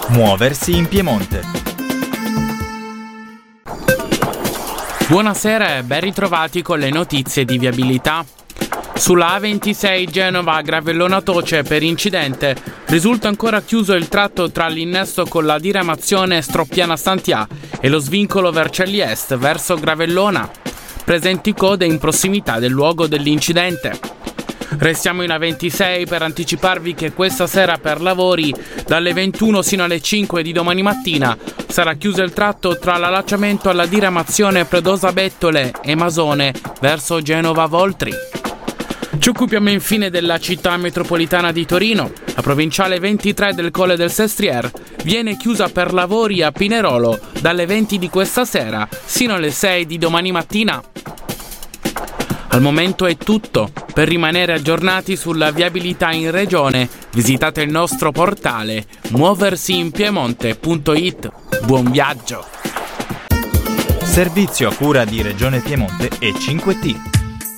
Muoversi in Piemonte. Buonasera e ben ritrovati con le notizie di viabilità. Sulla A26 Genova-Gravellona-Toce per incidente risulta ancora chiuso il tratto tra l'innesto con la diramazione Stroppiana-Santià e lo svincolo Vercelli Est verso Gravellona, presenti code in prossimità del luogo dell'incidente. Restiamo in A26 per anticiparvi che questa sera per lavori dalle 21 sino alle 5 di domani mattina sarà chiuso il tratto tra l'allacciamento alla diramazione Predosa Bettole e Masone verso Genova Voltri. Ci occupiamo infine della città metropolitana di Torino. La provinciale 23 del Colle del Sestriere viene chiusa per lavori a Pinerolo dalle 20 di questa sera sino alle 6 di domani mattina. Al momento è tutto. Per rimanere aggiornati sulla viabilità in regione, visitate il nostro portale muoversiinpiemonte.it. Buon viaggio! Servizio a cura di Regione Piemonte e 5T.